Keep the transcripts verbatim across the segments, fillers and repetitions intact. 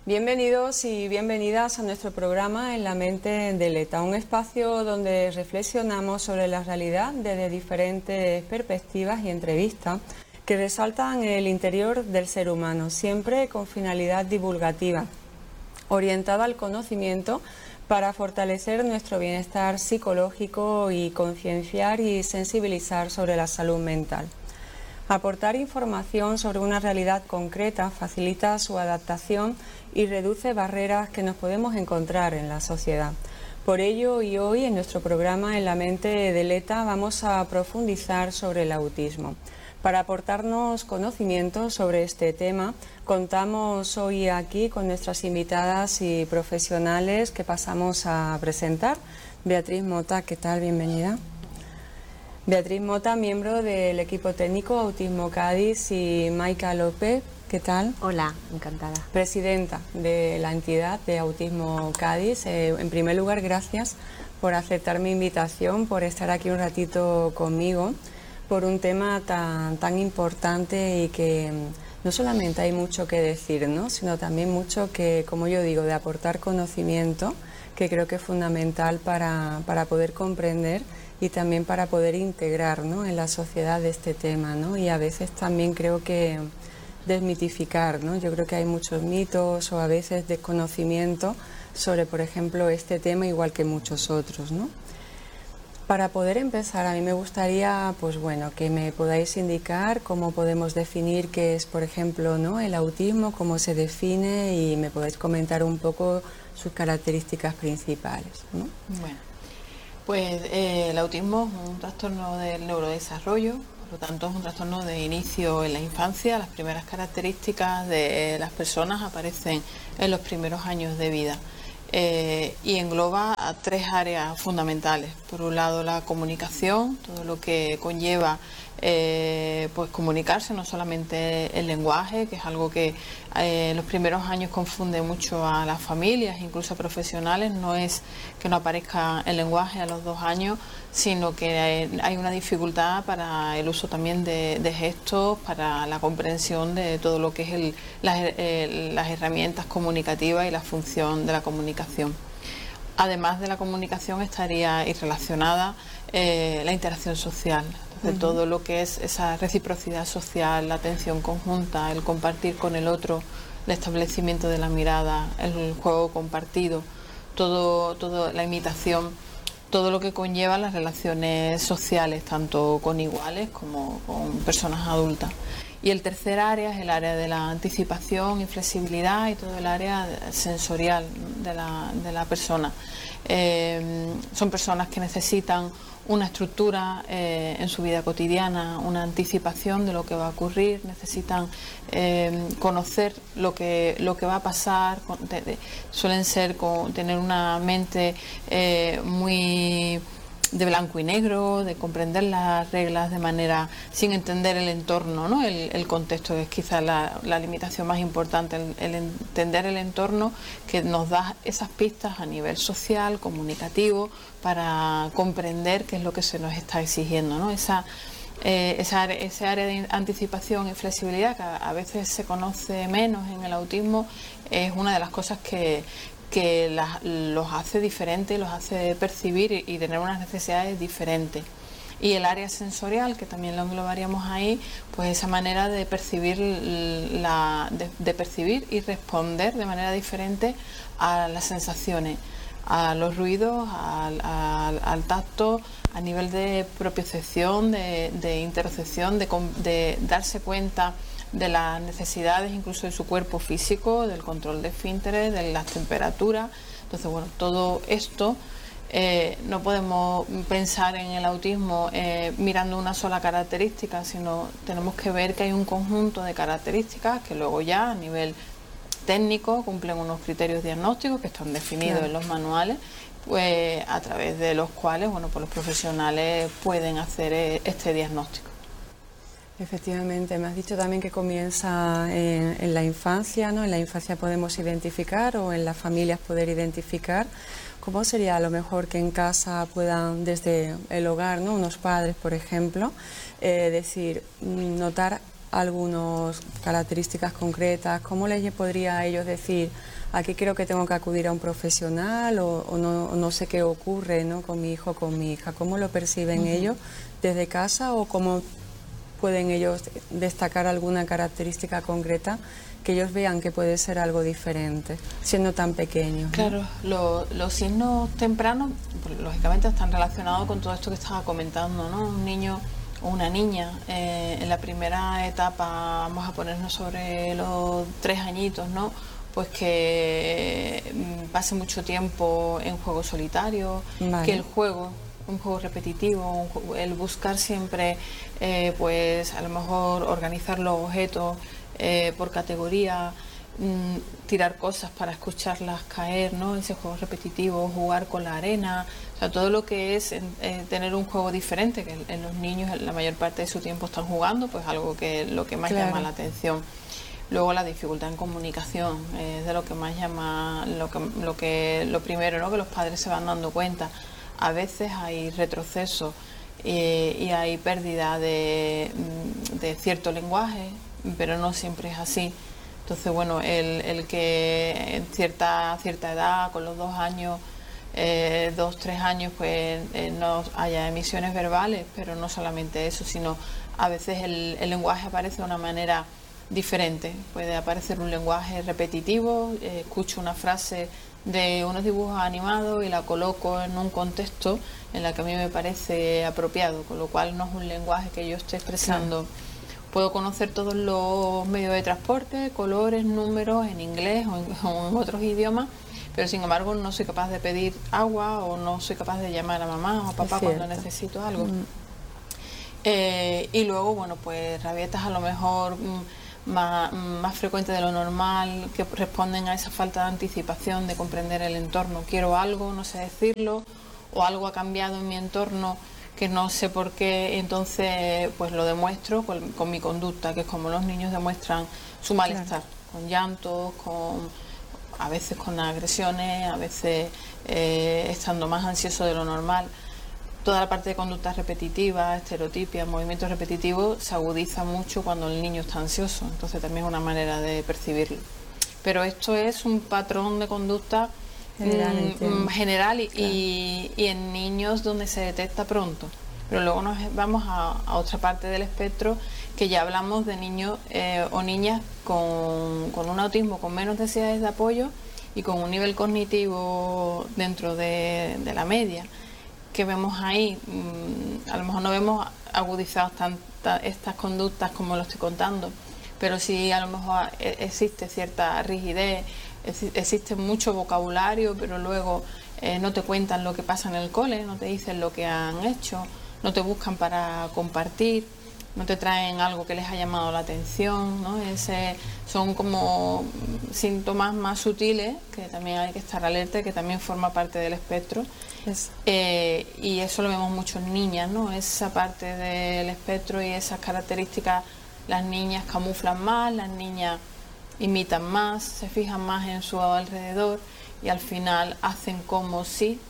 Bienvenidos y bienvenidas a nuestro programa En la mente del ETA, un espacio donde reflexionamos sobre la realidad desde diferentes perspectivas y entrevistas que resaltan el interior del ser humano, siempre con finalidad divulgativa, orientada al conocimiento para fortalecer nuestro bienestar psicológico y concienciar y sensibilizar sobre la salud mental. Aportar información sobre una realidad concreta facilita su adaptación y reduce barreras que nos podemos encontrar en la sociedad. Por ello, y hoy en nuestro programa En la mente del ETA vamos a profundizar sobre el autismo. Para aportarnos conocimiento sobre este tema, contamos hoy aquí con nuestras invitadas y profesionales que pasamos a presentar. Beatriz Mota, ¿qué tal? Bienvenida. Beatriz Mota, miembro del equipo técnico Autismo Cádiz, y Maika López, ¿qué tal? Hola, encantada. Presidenta de la entidad de Autismo Cádiz. Eh, en primer lugar, gracias por aceptar mi invitación, por estar aquí un ratito conmigo, por un tema tan, tan importante y que no solamente hay mucho que decir, ¿no?, sino también mucho que, como yo digo, de aportar conocimiento, que creo que es fundamental para, para poder comprender y también para poder integrar, ¿no?, en la sociedad este tema, ¿no? Y a veces también creo que desmitificar, ¿no? Yo creo que hay muchos mitos o a veces desconocimiento sobre, por ejemplo, este tema, igual que muchos otros, ¿no? Para poder empezar, a mí me gustaría, pues bueno, que me podáis indicar cómo podemos definir qué es, por ejemplo, ¿no?, el autismo, cómo se define, y me podáis comentar un poco sus características principales, ¿no? Bueno, pues eh, el autismo es un trastorno del neurodesarrollo, por lo tanto es un trastorno de inicio en la infancia. Las primeras características de las personas aparecen en los primeros años de vida. Eh, y engloba a tres áreas fundamentales. Por un lado, la comunicación, todo lo que conlleva eh, pues comunicarse, no solamente el lenguaje, que es algo que eh, en los primeros años confunde mucho a las familias, incluso a profesionales. No es que no aparezca el lenguaje a los dos años, sino que hay, hay una dificultad para el uso también de, de gestos, para la comprensión de todo lo que es el, las, eh, las herramientas comunicativas y la función de la comunicación. Además de la comunicación estaría relacionada eh, la interacción social. Entonces, uh-huh. todo lo que es esa reciprocidad social, la atención conjunta, el compartir con el otro, el establecimiento de la mirada, el juego compartido, todo, todo la imitación, todo lo que conlleva las relaciones sociales, tanto con iguales como con personas adultas. Y el tercer área es el área de la anticipación y flexibilidad y todo el área sensorial de la, de la persona. Eh, son personas que necesitan una estructura eh, en su vida cotidiana, una anticipación de lo que va a ocurrir, necesitan eh, conocer lo que, lo que va a pasar, de, de, suelen ser con, tener una mente eh, muy de blanco y negro, de comprender las reglas de manera sin entender el entorno, ¿no? el, el contexto es quizás la, la limitación más importante, el, el entender el entorno que nos da esas pistas a nivel social, comunicativo, para comprender qué es lo que se nos está exigiendo, ¿no? Esa, eh, esa, ese área de anticipación y flexibilidad, que a, a veces se conoce menos en el autismo, es una de las cosas que que las, los hace diferentes, los hace percibir y, y tener unas necesidades diferentes. Y el área sensorial, que también lo englobaríamos ahí, pues esa manera de percibir, la, de, de percibir y responder de manera diferente a las sensaciones, a los ruidos, al, al, al tacto, a nivel de propiocepción, de, de interocepción, de, de darse cuenta de las necesidades incluso de su cuerpo físico, del control de esfínteres, de las temperaturas. Entonces, bueno, todo esto eh, no podemos pensar en el autismo eh, mirando una sola característica, sino tenemos que ver que hay un conjunto de características que luego ya a nivel técnico cumplen unos criterios diagnósticos que están definidos, claro, en los manuales, pues a través de los cuales, bueno, pues los profesionales pueden hacer eh, este diagnóstico. Efectivamente, me has dicho también que comienza en, en la infancia, ¿no? En la infancia podemos identificar, o en las familias poder identificar. ¿Cómo sería a lo mejor que en casa puedan, desde el hogar, ¿no?, unos padres, por ejemplo, eh, decir, notar algunas características concretas? ¿Cómo les podría a ellos decir aquí creo que tengo que acudir a un profesional o, o, no, o no sé qué ocurre, ¿no?, con mi hijo o con mi hija. ¿Cómo lo perciben uh-huh. ellos desde casa o cómo pueden ellos destacar alguna característica concreta que ellos vean que puede ser algo diferente, siendo tan pequeños, ¿no? Claro, lo, los signos tempranos, pues, lógicamente están relacionados con todo esto que estaba comentando, ¿no? Un niño o una niña, eh, en la primera etapa, vamos a ponernos sobre los tres añitos, ¿no?, pues que eh, pase mucho tiempo en juego solitario, vale. que el juego, un juego repetitivo, un, el buscar siempre, eh, pues a lo mejor organizar los objetos eh, por categoría, mmm, tirar cosas para escucharlas caer, ¿no?, ese juego repetitivo, jugar con la arena, o sea, todo lo que es eh, tener un juego diferente, que en, en los niños la mayor parte de su tiempo están jugando, pues algo que lo que más claro. llama la atención. Luego la dificultad en comunicación, es eh, de lo que más llama, lo que, lo que lo primero, ¿no?, que los padres se van dando cuenta. A veces hay retroceso eh, y hay pérdida de, de cierto lenguaje, pero no siempre es así. Entonces, bueno, el, el que en cierta, cierta edad, con los dos años, eh, dos, tres años, pues eh, no haya emisiones verbales, pero no solamente eso, sino a veces el, el lenguaje aparece de una manera diferente. Puede aparecer un lenguaje repetitivo, eh, escucho una frase de unos dibujos animados y la coloco en un contexto en la que a mí me parece apropiado, con lo cual no es un lenguaje que yo esté expresando. Claro. Puedo conocer todos los medios de transporte, colores, números en inglés o en, o en otros idiomas, pero sin embargo no soy capaz de pedir agua o no soy capaz de llamar a mamá o a papá cuando necesito algo. Mm. Eh, y luego, bueno, pues rabietas a lo mejor mm, más, más frecuentes de lo normal, que responden a esa falta de anticipación, de comprender el entorno. Quiero algo, no sé decirlo, o algo ha cambiado en mi entorno que no sé por qué, entonces pues lo demuestro con, con mi conducta, que es como los niños demuestran su malestar, claro. con llantos, con a veces con agresiones, a veces eh, estando más ansioso de lo normal. Toda la parte de conducta repetitiva, estereotipia, movimientos repetitivos, se agudiza mucho cuando el niño está ansioso, entonces también es una manera de percibirlo. Pero esto es un patrón de conducta general, mm, general y, claro. y, y en niños donde se detecta pronto. Pero luego nos vamos a, a otra parte del espectro, que ya hablamos de niños eh, o niñas con, con un autismo con menos necesidades de apoyo y con un nivel cognitivo dentro de, de la media. Que vemos ahí, a lo mejor no vemos agudizadas tantas estas conductas como lo estoy contando, pero sí a lo mejor existe cierta rigidez, existe mucho vocabulario, pero luego eh, no te cuentan lo que pasa en el cole, no te dicen lo que han hecho, no te buscan para compartir, no te traen algo que les ha llamado la atención, ¿no? Ese, son como síntomas más sutiles que también hay que estar alerta, que también forma parte del espectro. Yes. Eh, y eso lo vemos mucho en niñas, ¿no? Esa parte del espectro y esas características, las niñas camuflan más, las niñas imitan más, se fijan más en su alrededor y al final hacen como si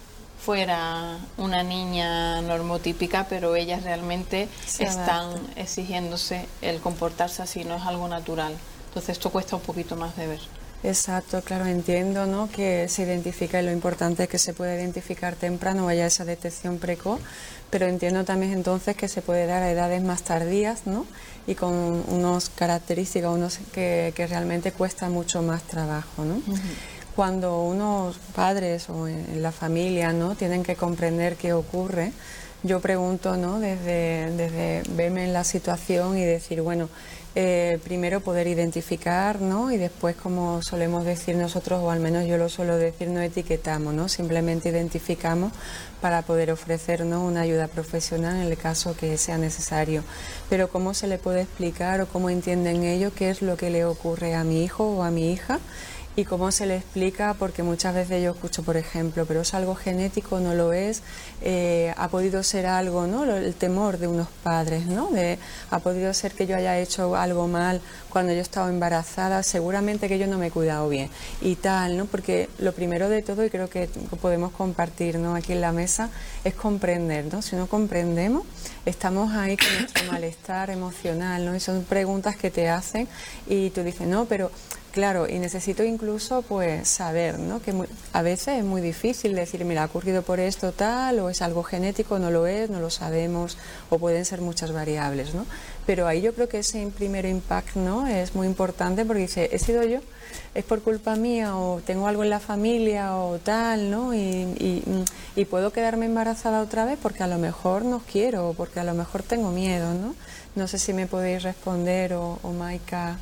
fuera una niña normotípica, pero ellas realmente se están adapta. exigiéndose el comportarse así, no es algo natural. Entonces esto cuesta un poquito más de ver. Exacto, claro, entiendo, ¿no?, que se identifica y lo importante es que se puede identificar temprano, haya esa detección precoz, pero entiendo también entonces que se puede dar a edades más tardías, ¿no?, y con unas características unos que, que realmente cuesta mucho más trabajo, ¿no? Uh-huh. Cuando unos padres o en la familia, ¿no?, tienen que comprender qué ocurre, yo pregunto, ¿no?, desde, desde verme en la situación y decir, bueno, eh, primero poder identificar, ¿no?, y después, como solemos decir nosotros, o al menos yo lo suelo decir, no etiquetamos, ¿no?, simplemente identificamos para poder ofrecernos una ayuda profesional en el caso que sea necesario. Pero ¿cómo se le puede explicar o cómo entienden ellos qué es lo que le ocurre a mi hijo o a mi hija? Y cómo se le explica, porque muchas veces yo escucho, por ejemplo, pero es algo genético, no lo es, eh, ha podido ser algo, ¿no?, el temor de unos padres, ¿no?, de, ha podido ser que yo haya hecho algo mal cuando yo estaba embarazada, seguramente que yo no me he cuidado bien y tal, ¿no?, porque lo primero de todo, y creo que podemos compartir, ¿no?, aquí en la mesa, es comprender, ¿no? Si no comprendemos, estamos ahí con nuestro malestar emocional, ¿no?, y son preguntas que te hacen y tú dices, no, pero Claro, y necesito incluso pues saber, ¿no? Que muy, a veces es muy difícil decir, mira, ha ocurrido por esto tal, o es algo genético, no lo es, no lo sabemos, o pueden ser muchas variables, ¿no? Pero ahí yo creo que ese primer impacto, ¿no?, es muy importante, porque dice, ¿he sido yo? ¿Es por culpa mía? ¿O tengo algo en la familia? O tal, ¿no? Y, y, y puedo quedarme embarazada otra vez porque a lo mejor no quiero, o porque a lo mejor tengo miedo, ¿no? No sé si me podéis responder, o, o Maika.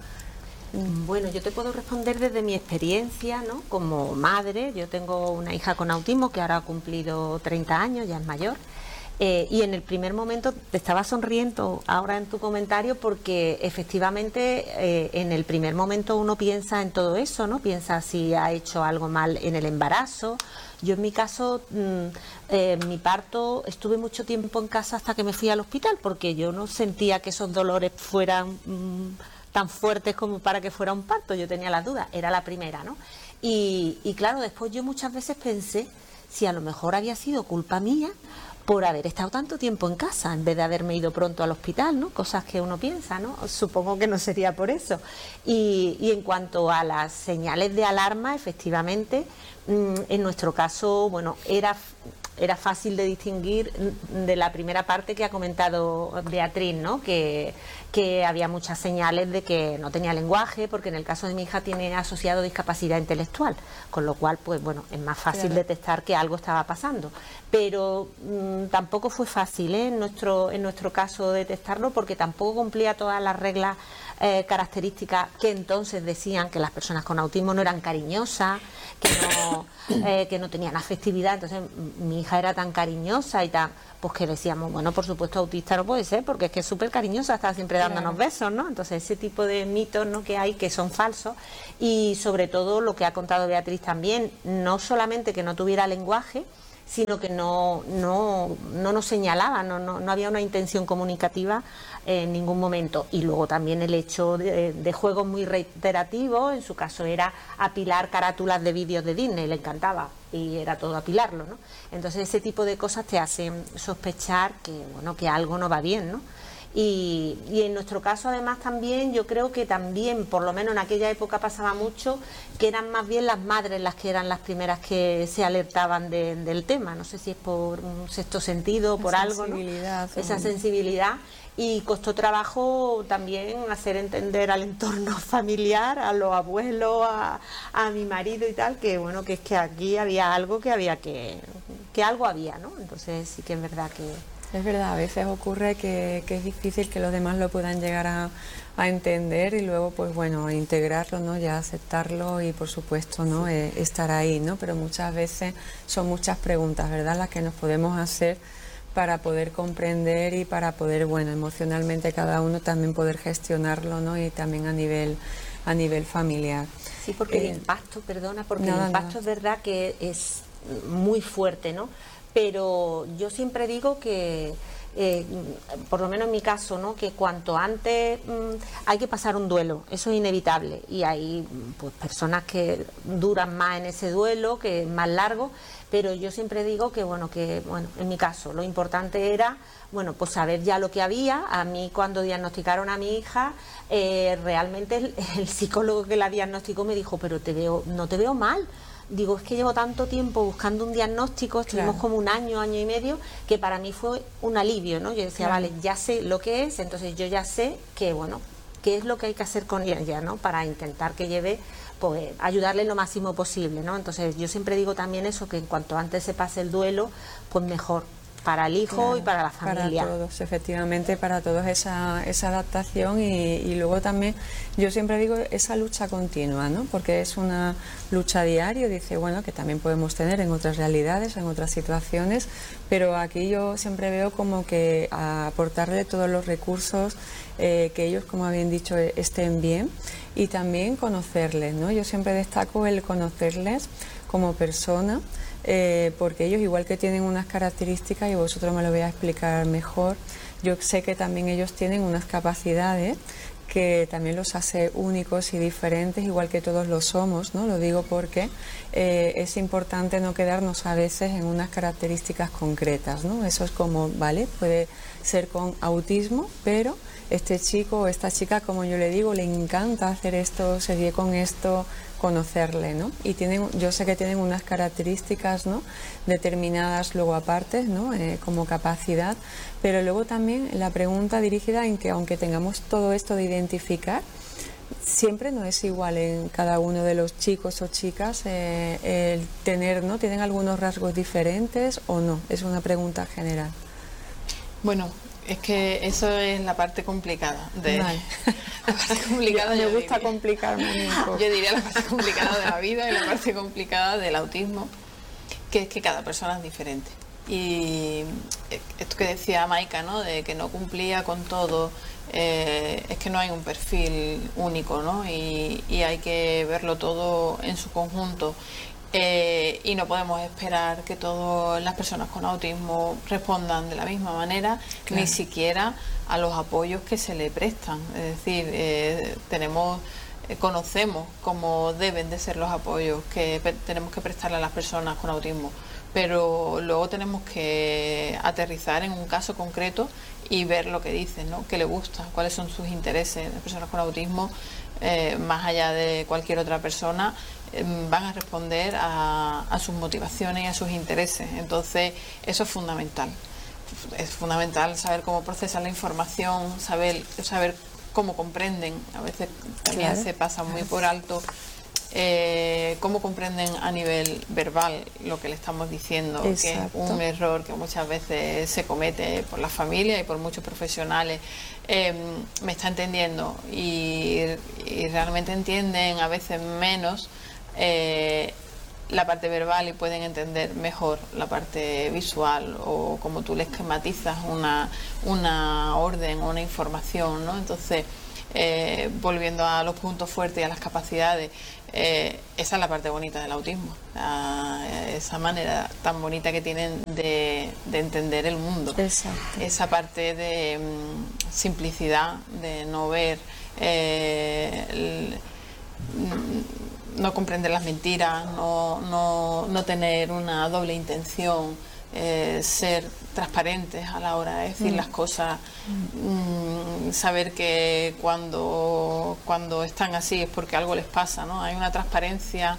Bueno, yo te puedo responder desde mi experiencia, ¿no? Como madre. Yo tengo una hija con autismo que ahora ha cumplido treinta años, ya es mayor. Eh, y en el primer momento te estaba sonriendo ahora en tu comentario porque efectivamente eh, en el primer momento uno piensa en todo eso, ¿no? Piensa si ha hecho algo mal en el embarazo. Yo en mi caso, mmm, eh, mi parto, estuve mucho tiempo en casa hasta que me fui al hospital porque yo no sentía que esos dolores fueran mmm, tan fuertes como para que fuera un parto. Yo tenía las dudas, era la primera, ¿no? Y, y claro, después yo muchas veces pensé si a lo mejor había sido culpa mía por haber estado tanto tiempo en casa en vez de haberme ido pronto al hospital, ¿no? Cosas que uno piensa, ¿no? Supongo que no sería por eso. Y, y en cuanto a las señales de alarma, efectivamente, mmm, en nuestro caso, bueno, era... era fácil de distinguir de la primera parte que ha comentado Beatriz, ¿no? Que, que había muchas señales de que no tenía lenguaje, porque en el caso de mi hija tiene asociado discapacidad intelectual, con lo cual, pues bueno, es más fácil claro. detectar que algo estaba pasando. Pero mmm, tampoco fue fácil, ¿eh? en nuestro, en nuestro caso detectarlo, porque tampoco cumplía todas las reglas eh, características que entonces decían que las personas con autismo no eran cariñosas, que no, eh, que no tenían afectividad. Entonces mi hija era tan cariñosa y tan, pues que decíamos, bueno, por supuesto autista no puede ser porque es que es súper cariñosa, está siempre dándonos claro. besos, ¿no? Entonces ese tipo de mitos, ¿no?, que hay, que son falsos. Y sobre todo lo que ha contado Beatriz también, no solamente que no tuviera lenguaje, sino que no, no, no nos señalaba, no, no, no había una intención comunicativa en ningún momento. Y luego también el hecho de, de juegos muy reiterativos, en su caso era apilar carátulas de vídeos de Disney, le encantaba, y era todo apilarlo, ¿no? Entonces ese tipo de cosas te hacen sospechar que, bueno, que algo no va bien, ¿no? Y, y en nuestro caso además también yo creo que también, por lo menos en aquella época pasaba mucho, que eran más bien las madres las que eran las primeras que se alertaban de, del tema. No sé si es por un sexto sentido o por algo, ¿no? Esa sensibilidad. Y costó trabajo también hacer entender al entorno familiar, a los abuelos, a, a mi marido y tal, que bueno, que es que aquí había algo que había que, que algo había, ¿no? Entonces sí que es verdad que... Es verdad, a veces ocurre que, que es difícil que los demás lo puedan llegar a, a entender y luego, pues bueno, integrarlo, ¿no? Ya aceptarlo y, por supuesto, ¿no? Eh, estar ahí, ¿no? Pero muchas veces son muchas preguntas, ¿verdad?, las que nos podemos hacer para poder comprender y para poder, bueno, emocionalmente cada uno también poder gestionarlo, ¿no? Y también a nivel, a nivel familiar. Sí, porque eh, el impacto, perdona, porque nada, el impacto nada. Es verdad que es muy fuerte, ¿no? Pero yo siempre digo que, eh, por lo menos en mi caso, ¿no?, que cuanto antes mmm, hay que pasar un duelo, eso es inevitable, y hay pues personas que duran más en ese duelo, que es más largo, pero yo siempre digo que, bueno, que bueno, en mi caso lo importante era, bueno, pues saber ya lo que había. A mí cuando diagnosticaron a mi hija, eh, realmente el, el psicólogo que la diagnosticó me dijo, pero te veo, no te veo mal. Digo, es que llevo tanto tiempo buscando un diagnóstico, estuvimos claro. como un año, año y medio, que para mí fue un alivio, ¿no? Yo decía, claro. vale, ya sé lo que es, entonces yo ya sé que, bueno, qué es lo que hay que hacer con ella, ¿no? Para intentar que lleve, pues, ayudarle lo máximo posible, ¿no? Entonces yo siempre digo también eso, que en cuanto antes se pase el duelo, pues mejor. Para el hijo claro, y para la familia. Para todos, efectivamente, para todos esa, esa adaptación y, y luego también, yo siempre digo, esa lucha continua, ¿no? Porque es una lucha diaria, dice, bueno, que también podemos tener en otras realidades, en otras situaciones, pero aquí yo siempre veo como que aportarle todos los recursos, eh, que ellos, como habían dicho, estén bien y también conocerles, ¿no? Yo siempre destaco el conocerles como persona, Eh, porque ellos, igual que tienen unas características, y vosotros me lo voy a explicar mejor, yo sé que también ellos tienen unas capacidades que también los hace únicos y diferentes, igual que todos lo somos, ¿no? Lo digo porque eh, es importante no quedarnos a veces en unas características concretas, ¿no? Eso es como, vale, puede ser con autismo, pero este chico o esta chica, como yo le digo, le encanta hacer esto, se ríe con esto, conocerle, ¿no? Y tienen, yo sé que tienen unas características, ¿no?, determinadas luego aparte, ¿no?, eh, como capacidad, pero luego también la pregunta dirigida en que aunque tengamos todo esto de identificar, siempre no es igual en cada uno de los chicos o chicas eh, el tener, ¿no? ¿Tienen algunos rasgos diferentes o no? Es una pregunta general. Bueno, es que eso es la parte complicada de vale. la parte complicada. Me yo gusta diría, complicarme un poco. Yo diría la parte complicada de la vida y la parte complicada del autismo, que es que cada persona es diferente. Y esto que decía Maika, ¿no?, de que no cumplía con todo, eh, es que no hay un perfil único, ¿no?, y, y hay que verlo todo en su conjunto. Eh, y no podemos esperar que todas las personas con autismo respondan de la misma manera, claro, ni siquiera a los apoyos que se le prestan. Es decir, eh, tenemos, eh, conocemos cómo deben de ser los apoyos que tenemos que prestarle a las personas con autismo, pero luego tenemos que aterrizar en un caso concreto y ver lo que dicen, ¿no?, qué le gusta, cuáles son sus intereses. Las personas con autismo, eh, más allá de cualquier otra persona, eh, van a responder a, a sus motivaciones y a sus intereses. Entonces, eso es fundamental. Es fundamental saber cómo procesan la información, saber, saber cómo comprenden. A veces también claro, se pasa muy por alto Eh, cómo comprenden a nivel verbal lo que le estamos diciendo. Exacto. Que es un error que muchas veces se comete por la familia y por muchos profesionales. Eh, me está entendiendo y, y realmente entienden a veces menos eh, la parte verbal y pueden entender mejor la parte visual, o como tú le esquematizas una, una orden o una información, ¿no? Entonces, Eh, volviendo a los puntos fuertes y a las capacidades, eh, esa es la parte bonita del autismo, eh, esa manera tan bonita que tienen de, de entender el mundo. Exacto. Esa parte de um, simplicidad, de no ver, eh, el, no comprender las mentiras, no, no, no tener una doble intención, eh, ser transparentes a la hora de decir mm. las cosas, mm, saber que cuando, cuando están así es porque algo les pasa, ¿no? Hay una transparencia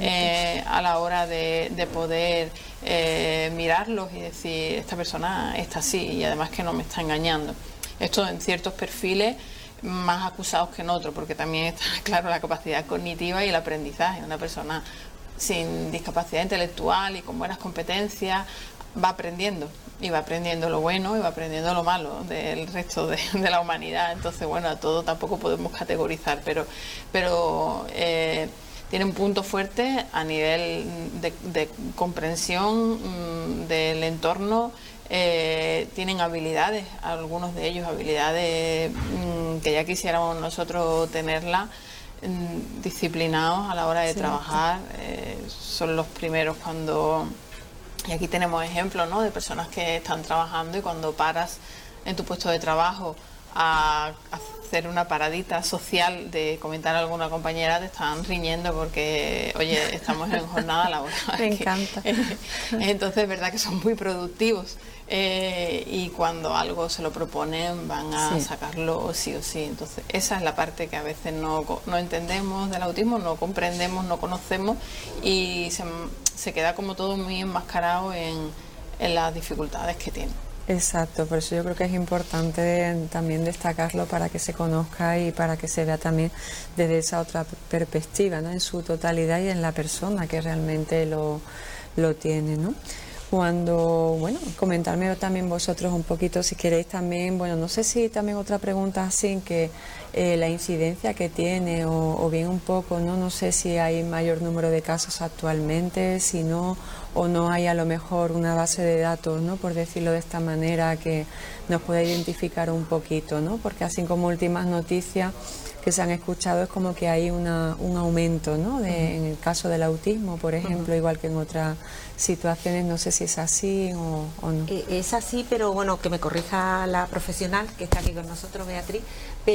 eh, a la hora de, de poder eh, mirarlos y decir, esta persona está así y además que no me está engañando. Esto en ciertos perfiles más acusados que en otros, porque también está claro la capacidad cognitiva y el aprendizaje. Una persona sin discapacidad intelectual y con buenas competencias va aprendiendo, y va aprendiendo lo bueno y va aprendiendo lo malo del resto de, de la humanidad. Entonces, bueno, a todo tampoco podemos categorizar, pero, pero eh, tienen puntos fuertes a nivel de, de comprensión mmm, del entorno. Eh, tienen habilidades, algunos de ellos habilidades mmm, que ya quisiéramos nosotros tenerlas, mmm, disciplinados a la hora de sí, trabajar. Eh, son los primeros cuando... Y aquí tenemos ejemplos, ¿no?, de personas que están trabajando y cuando paras en tu puesto de trabajo a hacer una paradita social de comentar a alguna compañera, te están riñendo porque, oye, estamos en jornada laboral. Me encanta. Entonces es verdad que son muy productivos eh, y cuando algo se lo proponen van a sí. sacarlo sí o sí. Entonces esa es la parte que a veces no, no entendemos del autismo, no comprendemos, no conocemos y se, se queda como todo muy enmascarado en, en las dificultades que tiene. Exacto, por eso yo creo que es importante también destacarlo para que se conozca y para que se vea también desde esa otra perspectiva, ¿no?, en su totalidad y en la persona que realmente lo, lo tiene, ¿no? Cuando, bueno, comentarme también vosotros un poquito si queréis también, bueno, no sé si también otra pregunta así, que eh, la incidencia que tiene o, o bien un poco, ¿no? No sé si hay mayor número de casos actualmente, si no, o no hay a lo mejor una base de datos, ¿no?, por decirlo de esta manera, que nos pueda identificar un poquito, ¿no? Porque así como últimas noticias que se han escuchado es como que hay una, un aumento, ¿no?, de, uh-huh. en el caso del autismo, por ejemplo, uh-huh. igual que en otras situaciones. No sé si es así o, o no. Es así, pero bueno, que me corrija la profesional que está aquí con nosotros, Beatriz, pero no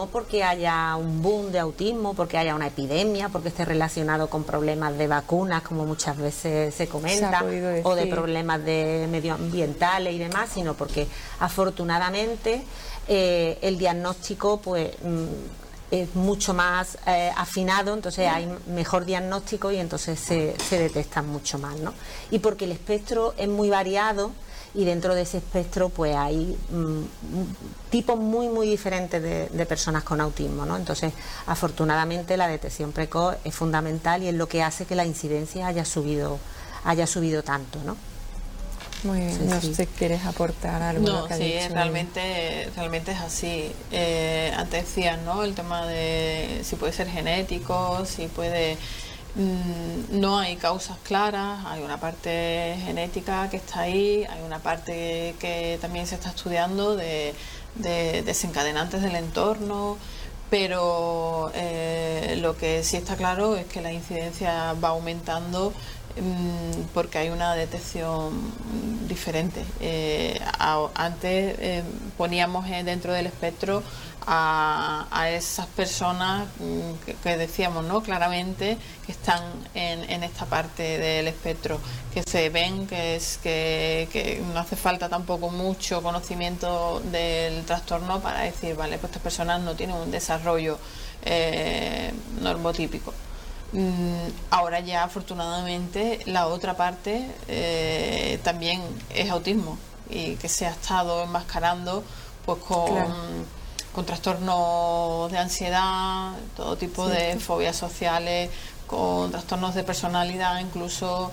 no porque haya un boom de autismo, porque haya una epidemia, porque esté relacionado con problemas de vacunas, como muchas veces se comenta, se o de problemas de medioambientales y demás, sino porque afortunadamente eh, el diagnóstico pues es mucho más eh, afinado, entonces hay mejor diagnóstico y entonces se, se detectan mucho más, ¿no? Y porque el espectro es muy variado y dentro de ese espectro pues hay mmm, tipos muy muy diferentes de, de personas con autismo, ¿no? Entonces afortunadamente la detección precoz es fundamental y es lo que hace que la incidencia haya subido haya subido tanto, ¿no? Muy bien, Sí, no sí. sé si quieres aportar algo. No, que ha sí, dicho. realmente, realmente es así. Eh, antes decías, ¿no? El tema de si puede ser genético, si puede... Mmm, no hay causas claras, hay una parte genética que está ahí, hay una parte que también se está estudiando de, de desencadenantes del entorno, pero eh, lo que sí está claro es que la incidencia va aumentando porque hay una detección diferente. Eh, a, antes eh, poníamos eh, dentro del espectro a, a esas personas mm, que, que decíamos, ¿no? Claramente que están en, en esta parte del espectro, que se ven, que es que, que no hace falta tampoco mucho conocimiento del trastorno para decir, vale, pues estas personas no tienen un desarrollo eh, normotípico. Ahora ya afortunadamente la otra parte eh, también es autismo y que se ha estado enmascarando pues con, claro. con trastornos de ansiedad, todo tipo sí, de sí. fobias sociales, con trastornos de personalidad, incluso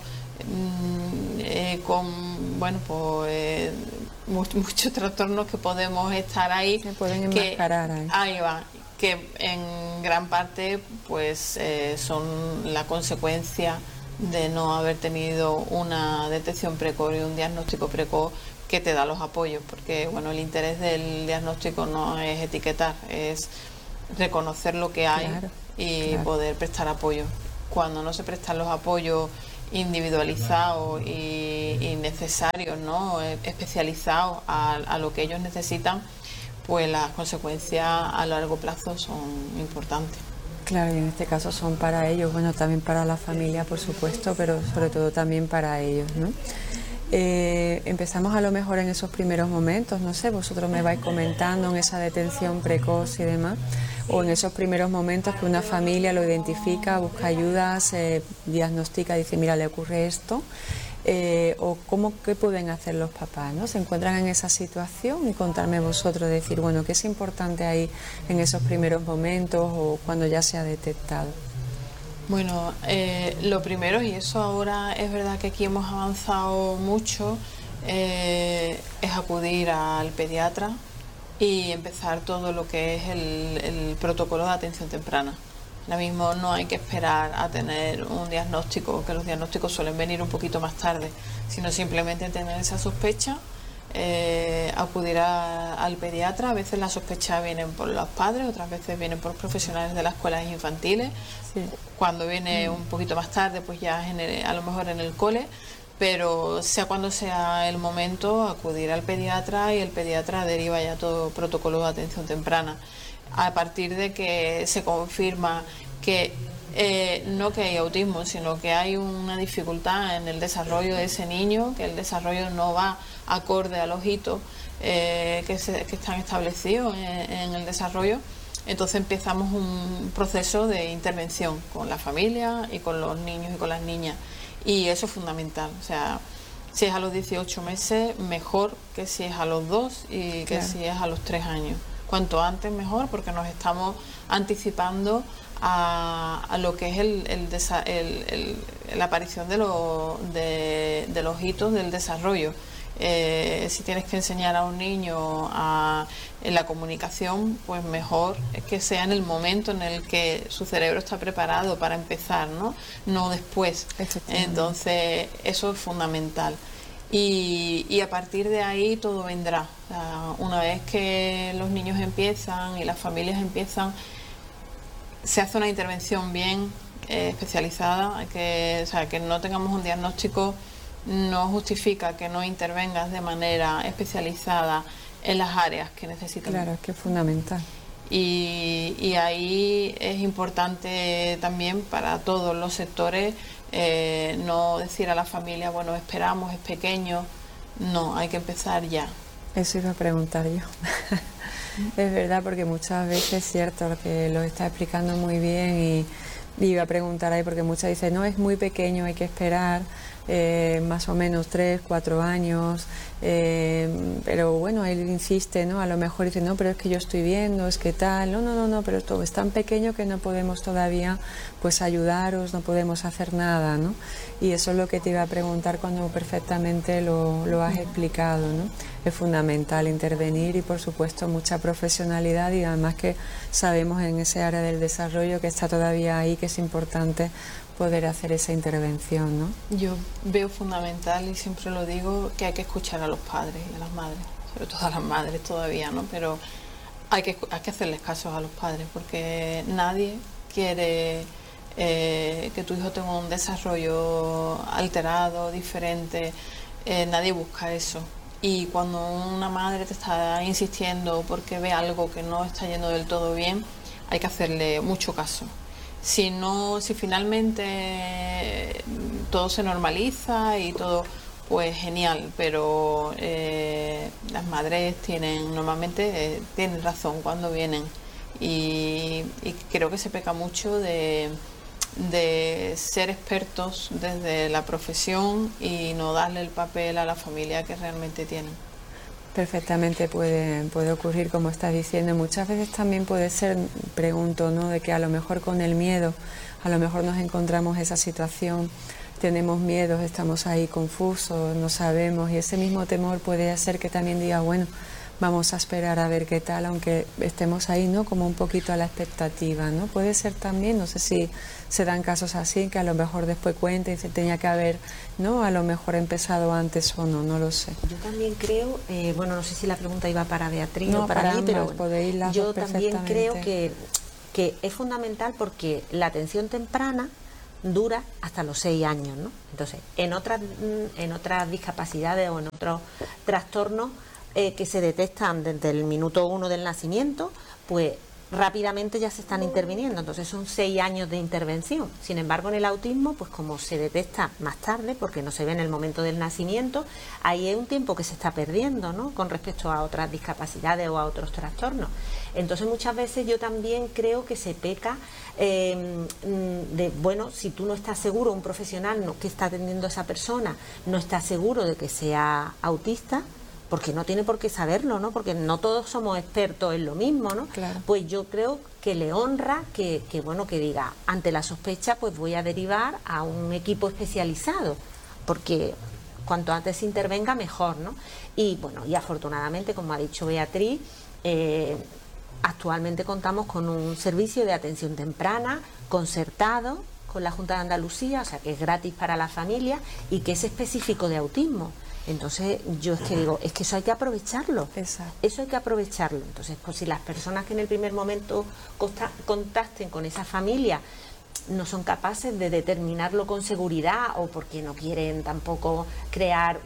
eh, con bueno pues eh, muchos, muchos trastornos que podemos estar ahí. Se pueden enmascarar que, ahí. Ahí va. Que en gran parte pues eh, son la consecuencia de no haber tenido una detección precoz y un diagnóstico precoz que te da los apoyos, porque bueno, el interés del diagnóstico no es etiquetar, es reconocer lo que hay, claro, y claro. poder prestar apoyo. Cuando no se prestan los apoyos individualizados y, y necesarios, ¿no? especializados a, a lo que ellos necesitan, pues las consecuencias a largo plazo son importantes. Claro, y en este caso son para ellos, bueno, también para la familia, por supuesto, pero sobre todo también para ellos, ¿no? Eh, empezamos a lo mejor en esos primeros momentos, no sé, vosotros me vais comentando en esa detención precoz y demás, o en esos primeros momentos que una familia lo identifica, busca ayuda, se diagnostica, dice, mira, le ocurre esto. Eh, o cómo qué pueden hacer los papás, ¿no? Se encuentran en esa situación y contarme vosotros, decir, bueno, qué es importante ahí en esos primeros momentos o cuando ya se ha detectado. Bueno, eh, lo primero, y eso ahora es verdad que aquí hemos avanzado mucho, eh, es acudir al pediatra y empezar todo lo que es el, el protocolo de atención temprana. Ahora mismo no hay que esperar a tener un diagnóstico, que los diagnósticos suelen venir un poquito más tarde, sino simplemente tener esa sospecha, eh, acudir a, al pediatra. A veces las sospechas vienen por los padres, otras veces vienen por profesionales de las escuelas infantiles. Sí. Cuando viene un poquito más tarde, pues ya en el, a lo mejor en el cole, pero sea cuando sea el momento, acudir al pediatra y el pediatra deriva ya todo protocolo de atención temprana. A partir de que se confirma que eh, no que hay autismo, sino que hay una dificultad en el desarrollo de ese niño, que el desarrollo no va acorde a los hitos eh, que, se, que están establecidos en, en el desarrollo, entonces empezamos un proceso de intervención con la familia y con los niños y con las niñas, y eso es fundamental. O sea, si es a los dieciocho meses, mejor que si es a los dos y que claro. si es a los tres años. Cuanto antes mejor, porque nos estamos anticipando a, a lo que es el, el, desa, el, el la aparición de, lo, de, de los hitos del desarrollo. Eh, si tienes que enseñar a un niño a, en la comunicación, pues mejor es que sea en el momento en el que su cerebro está preparado para empezar, no, no después. Entonces eso es fundamental. Y, y a partir de ahí todo vendrá. O sea, una vez que los niños empiezan y las familias empiezan, se hace una intervención bien eh, especializada, que, o sea, que no tengamos un diagnóstico no justifica que no intervengas de manera especializada en las áreas que necesitan. Claro, es que es fundamental. Y, y ahí es importante también para todos los sectores eh, no decir a la familia, bueno, esperamos, es pequeño. No, hay que empezar ya. Eso iba a preguntar yo. Es verdad, porque muchas veces es cierto lo que lo está explicando muy bien, y, y iba a preguntar ahí porque muchas dicen, no, es muy pequeño, hay que esperar eh, más o menos tres, cuatro años, eh, pero bueno, él insiste, ¿no? A lo mejor dice, no, pero es que yo estoy viendo, es que tal, no, no, no, no, pero todo es tan pequeño que no podemos todavía pues ayudaros, no podemos hacer nada, ¿no? Y eso es lo que te iba a preguntar cuando perfectamente lo, lo has explicado, ¿no? Es fundamental intervenir y por supuesto mucha profesionalidad, y además que sabemos en ese área del desarrollo que está todavía ahí, que es importante poder hacer esa intervención, ¿no? Yo veo fundamental, y siempre lo digo, que hay que escuchar a los padres y a las madres, sobre todo a las madres todavía, ¿no? Pero hay que, hay que hacerles caso a los padres, porque nadie quiere eh, que tu hijo tenga un desarrollo alterado, diferente, eh, nadie busca eso. Y cuando una madre te está insistiendo porque ve algo que no está yendo del todo bien, hay que hacerle mucho caso. Si no, si finalmente todo se normaliza y todo, pues genial, pero eh, las madres tienen, normalmente eh, tienen razón cuando vienen, y, y creo que se peca mucho de, de ser expertos desde la profesión y no darle el papel a la familia que realmente tienen. Perfectamente puede, puede ocurrir, como estás diciendo. Muchas veces también puede ser, pregunto, ¿no?, de que a lo mejor con el miedo, a lo mejor nos encontramos esa situación, tenemos miedos, estamos ahí confusos, no sabemos, y ese mismo temor puede hacer que también diga, bueno, vamos a esperar a ver qué tal, aunque estemos ahí, ¿no?, como un poquito a la expectativa, ¿no? Puede ser también, no sé si se dan casos así, que a lo mejor después cuenta y se tenía que haber, ¿no?, a lo mejor empezado antes o no, no lo sé. Yo también creo, eh, bueno, no sé si la pregunta iba para Beatriz no, o para, para mí, ambas, pero bueno, podéis las yo dos también creo que, que es fundamental, porque la atención temprana dura hasta los seis años, ¿no? Entonces, en otras, en otras discapacidades o en otros trastornos eh, que se detectan desde el minuto uno del nacimiento, pues rápidamente ya se están interviniendo, entonces son seis años de intervención. Sin embargo, en el autismo, pues como se detecta más tarde, porque no se ve en el momento del nacimiento, ahí es un tiempo que se está perdiendo, ¿no?, con respecto a otras discapacidades o a otros trastornos. Entonces, muchas veces yo también creo que se peca eh, de, bueno, si tú no estás seguro, un profesional no, que está atendiendo a esa persona, no está seguro de que sea autista, porque no tiene por qué saberlo, ¿no?, porque no todos somos expertos en lo mismo, ¿no? Claro. Pues yo creo que le honra que, que, bueno, que diga, ante la sospecha, pues voy a derivar a un equipo especializado, porque cuanto antes se intervenga, mejor, ¿no? Y, bueno, y afortunadamente, como ha dicho Beatriz, eh, actualmente contamos con un servicio de atención temprana, concertado, con la Junta de Andalucía, o sea, que es gratis para la familia y que es específico de autismo. Entonces yo es que digo, es que eso hay que aprovecharlo. Exacto. Eso hay que aprovecharlo. Entonces, pues si las personas que en el primer momento contacten con esa familia no son capaces de determinarlo con seguridad, o porque no quieren tampoco crear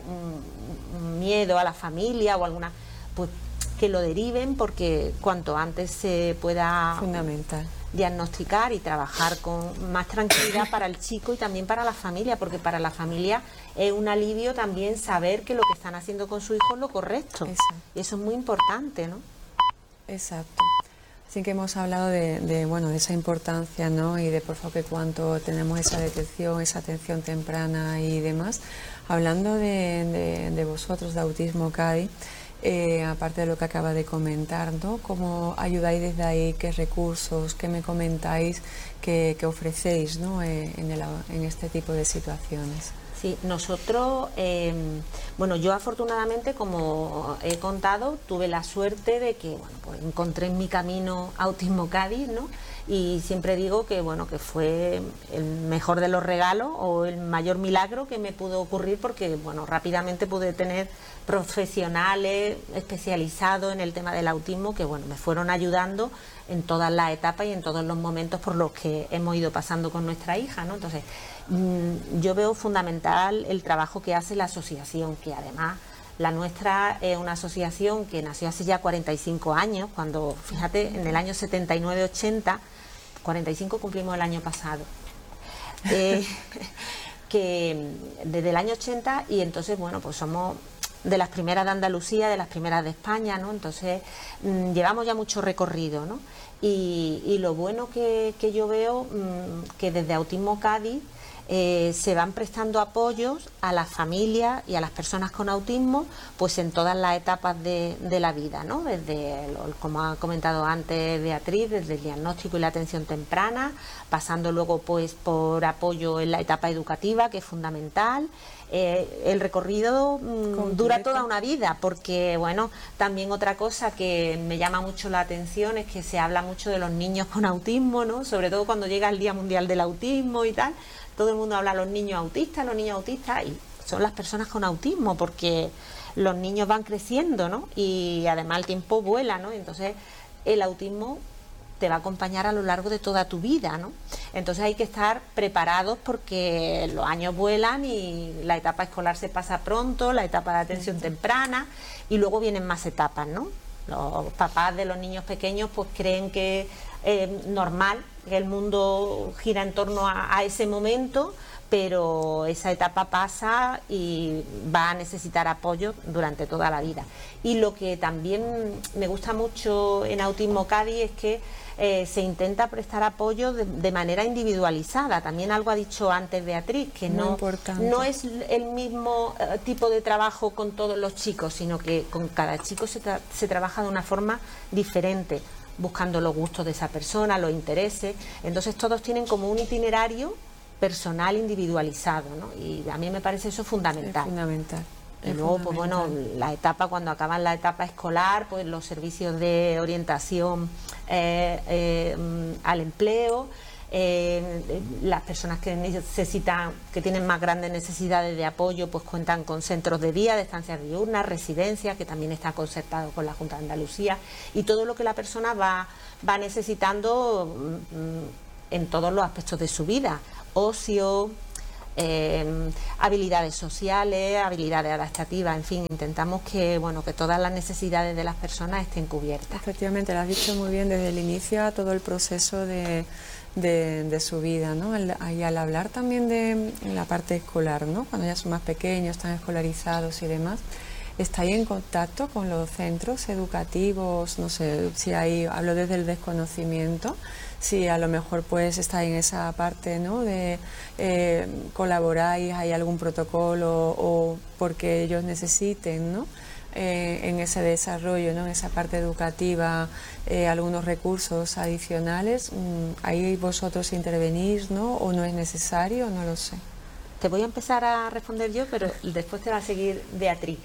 un, un miedo a la familia o alguna, pues que lo deriven, porque cuanto antes se pueda fundamental diagnosticar y trabajar con más tranquilidad para el chico y también para la familia, porque para la familia es un alivio también saber que lo que están haciendo con su hijo es lo correcto. Exacto. Y eso es muy importante, ¿no? Exacto. Así que hemos hablado de, de, bueno, de esa importancia, ¿no?, y de por favor que cuánto tenemos esa detección, esa atención temprana y demás. Hablando de, de, de vosotros, de Autismo Cádiz, Eh, aparte de lo que acaba de comentar, ¿no?, ¿cómo ayudáis desde ahí? ¿Qué recursos? ¿Qué me comentáis que, que ofrecéis, ¿no?, eh, en, el, en este tipo de situaciones? Sí, nosotros, eh, bueno, yo afortunadamente, como he contado, tuve la suerte de que, bueno, pues encontré en mi camino Autismo Cádiz, ¿no? Y siempre digo que, bueno, que fue el mejor de los regalos o el mayor milagro que me pudo ocurrir, porque, bueno, rápidamente pude tener profesionales especializados en el tema del autismo que, bueno, me fueron ayudando en todas las etapas y en todos los momentos por los que hemos ido pasando con nuestra hija, ¿no? Entonces, mmm, yo veo fundamental el trabajo que hace la asociación, que además La nuestra es una asociación que nació hace ya cuarenta y cinco años, cuando, fíjate, en el año setenta y nueve ochenta, cuarenta y cinco cumplimos el año pasado, eh, que desde el año ochenta, y entonces, bueno, pues somos de las primeras de Andalucía, de las primeras de España, ¿no? Entonces, mmm, llevamos ya mucho recorrido, ¿no? Y, y lo bueno que, que yo veo, mmm, que desde Autismo Cádiz eh, se van prestando apoyos a las familias y a las personas con autismo, pues en todas las etapas de, de la vida, ¿no? Desde, como ha comentado antes Beatriz, desde el diagnóstico y la atención temprana, pasando luego pues por apoyo en la etapa educativa, que es fundamental. Eh, el recorrido mmm, dura toda una vida, porque bueno, también otra cosa que me llama mucho la atención es que se habla mucho de los niños con autismo, ¿no? Sobre todo cuando llega el Día Mundial del Autismo y tal, todo el mundo habla de los niños autistas, los niños autistas, y son las personas con autismo, porque los niños van creciendo, ¿no? Y además el tiempo vuela, ¿no? Entonces el autismo te va a acompañar a lo largo de toda tu vida, ¿no? Entonces hay que estar preparados, porque los años vuelan y la etapa escolar se pasa pronto, la etapa de atención temprana, y luego vienen más etapas, ¿no? Los papás de los niños pequeños pues creen que es normal, que el mundo gira en torno a, a ese momento, pero esa etapa pasa y va a necesitar apoyo durante toda la vida. Y lo que también me gusta mucho en Autismo Cádiz es que eh, se intenta prestar apoyo de, de manera individualizada. También algo ha dicho antes Beatriz, que no, no es el mismo eh, tipo de trabajo con todos los chicos, sino que con cada chico se, tra se trabaja de una forma diferente, buscando los gustos de esa persona, los intereses. Entonces todos tienen como un itinerario personal individualizado, ¿no? Y a mí me parece eso fundamental. Es fundamental. Y luego, pues bueno, la etapa, cuando acaban la etapa escolar, pues los servicios de orientación eh, eh, al empleo, eh, las personas que necesitan, que tienen más grandes necesidades de apoyo, pues cuentan con centros de día, de estancias diurnas, residencias, que también está concertado con la Junta de Andalucía, y todo lo que la persona va, va necesitando mm, en todos los aspectos de su vida: ocio, eh, habilidades sociales, habilidades adaptativas, en fin, intentamos que bueno que todas las necesidades de las personas estén cubiertas. Efectivamente, lo has dicho muy bien, desde el inicio a todo el proceso de, de, de su vida, ¿no? El, y al hablar también de la parte escolar, ¿no? Cuando ya son más pequeños, están escolarizados y demás, ¿estáis en contacto con los centros educativos? No sé si hay, hablo desde el desconocimiento, si a lo mejor pues está en esa parte, ¿no? De eh, colaboráis, hay algún protocolo o porque ellos necesiten, ¿no? Eh, en ese desarrollo, ¿no? En esa parte educativa, eh, algunos recursos adicionales, ahí vosotros intervenís, ¿no? O no es necesario, no lo sé. Te voy a empezar a responder yo, pero después te va a seguir Beatriz.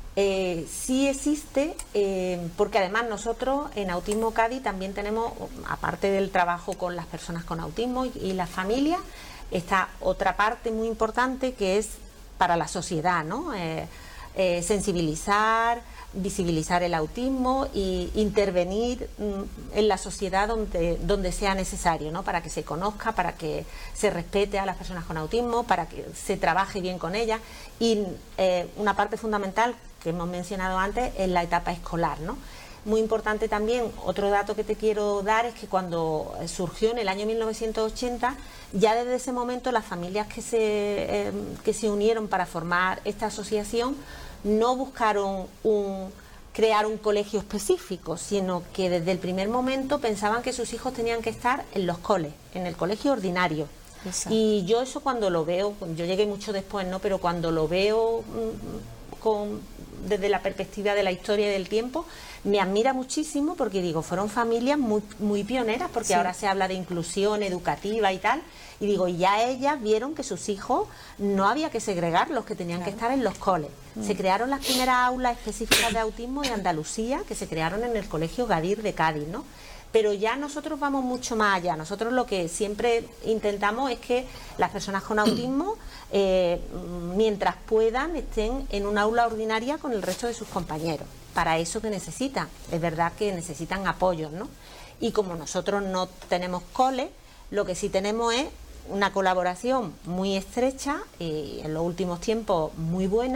Eh, sí existe, eh, porque además nosotros en Autismo Cádiz también tenemos, aparte del trabajo con las personas con autismo y, y las familias, está otra parte muy importante que es para la sociedad, ¿no? Eh, eh, sensibilizar, visibilizar el autismo e intervenir mm, en la sociedad donde, donde sea necesario, ¿no? Para que se conozca, para que se respete a las personas con autismo, para que se trabaje bien con ellas. Y eh, una parte fundamental que hemos mencionado antes es la etapa escolar, ¿no? Muy importante también, otro dato que te quiero dar es que cuando surgió en el año mil novecientos ochenta, ya desde ese momento las familias que se, eh, que se unieron para formar esta asociación no buscaron un, crear un colegio específico, sino que desde el primer momento pensaban que sus hijos tenían que estar en los coles, en el colegio ordinario. Exacto. Y yo eso cuando lo veo, yo llegué mucho después, ¿no? Pero cuando lo veo mmm, con, desde la perspectiva de la historia y del tiempo, me admira muchísimo, porque digo, fueron familias muy, muy pioneras, porque sí. Ahora se habla de inclusión educativa y tal, y digo, ya ellas vieron que sus hijos no había que segregarlos, que tenían claro. que estar en los coles. Mm. Se crearon las primeras aulas específicas de autismo de Andalucía, que se crearon en el Colegio Gadir de Cádiz, ¿no? Pero ya nosotros vamos mucho más allá. Nosotros lo que siempre intentamos es que las personas con autismo, eh, mientras puedan, estén en un aula ordinaria con el resto de sus compañeros. Para eso que necesitan, es verdad que necesitan apoyos, ¿no? Y como nosotros no tenemos cole, lo que sí tenemos es una colaboración muy estrecha y en los últimos tiempos muy buena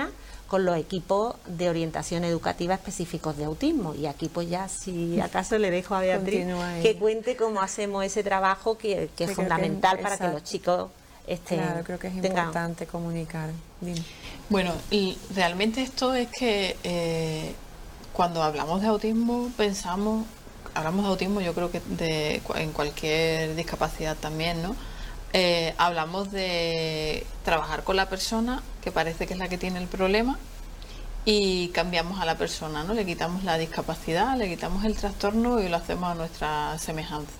con los equipos de orientación educativa específicos de autismo. Y aquí pues ya, si acaso, le dejo a Beatriz que cuente cómo hacemos ese trabajo que, que es fundamental que, para exacto. que los chicos estén... Claro, creo que es tengan... importante comunicar. Dime. Bueno, y realmente esto es que eh, cuando hablamos de autismo pensamos, hablamos de autismo yo creo que de, en cualquier discapacidad también, ¿no? Eh, hablamos de trabajar con la persona, que parece que es la que tiene el problema, y cambiamos a la persona, ¿no? Le quitamos la discapacidad, le quitamos el trastorno y lo hacemos a nuestra semejanza.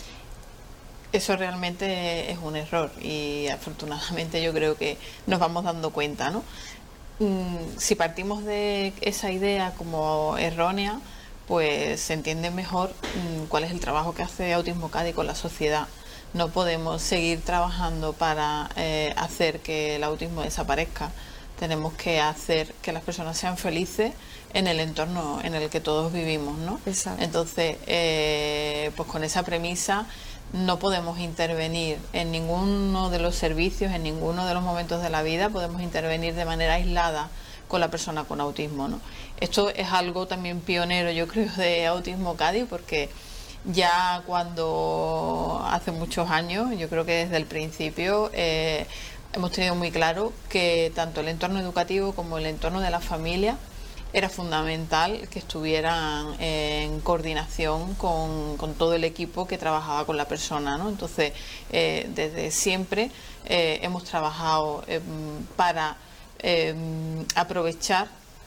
Eso realmente es un error y afortunadamente yo creo que nos vamos dando cuenta, ¿no? Mm, si partimos de esa idea como errónea, pues se entiende mejor mm, cuál es el trabajo que hace Autismo Cádiz con la sociedad. No podemos seguir trabajando para eh, hacer que el autismo desaparezca. Tenemos que hacer que las personas sean felices en el entorno en el que todos vivimos, ¿no? Exacto. Entonces, eh, pues con esa premisa no podemos intervenir en ninguno de los servicios, en ninguno de los momentos de la vida, podemos intervenir de manera aislada con la persona con autismo, ¿no? Esto es algo también pionero, yo creo, de Autismo Cádiz, porque ya cuando hace muchos años, yo creo que desde el principio, eh, hemos tenido muy claro que tanto el entorno educativo como el entorno de la familia era fundamental que estuvieran en coordinación con, con todo el equipo que trabajaba con la persona, ¿no? Entonces, eh, desde siempre eh, hemos trabajado eh, para eh, aprovechar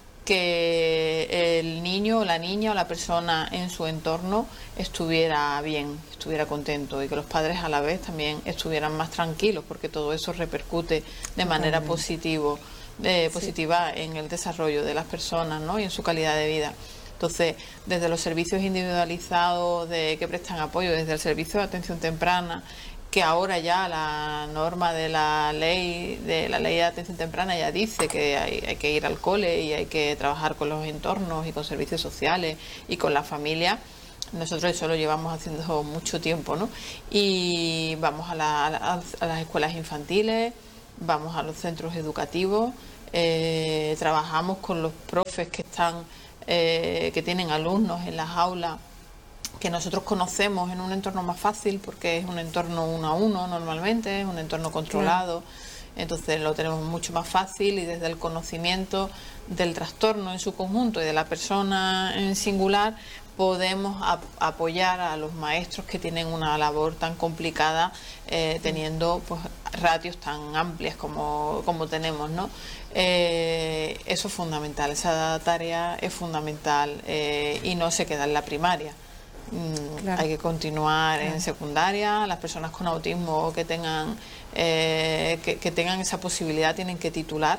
que el niño o la niña o la persona en su entorno estuviera bien, estuviera contento, y que los padres a la vez también estuvieran más tranquilos, porque todo eso repercute de manera positivo, eh, positiva sí. en el desarrollo de las personas, ¿no? Y en su calidad de vida. Entonces, desde los servicios individualizados de que prestan apoyo, desde el servicio de atención temprana, que ahora ya la norma de la ley de la ley de atención temprana ya dice que hay, hay que ir al cole y hay que trabajar con los entornos y con servicios sociales y con la familia. Nosotros eso lo llevamos haciendo mucho tiempo, ¿no? Y vamos a, la, a, a las escuelas infantiles, vamos a los centros educativos, eh, trabajamos con los profes que están eh, que tienen alumnos en las aulas que nosotros conocemos en un entorno más fácil, porque es un entorno uno a uno normalmente, es un entorno controlado, claro. Entonces lo tenemos mucho más fácil, y desde el conocimiento del trastorno en su conjunto y de la persona en singular podemos ap apoyar a los maestros que tienen una labor tan complicada, eh, teniendo pues ratios tan amplias como, como tenemos, ¿no? Eh, eso es fundamental, esa tarea es fundamental, eh, y no se queda en la primaria. Claro. Hay que continuar claro. en secundaria. Las personas con autismo que tengan eh, que, que tengan esa posibilidad tienen que titular,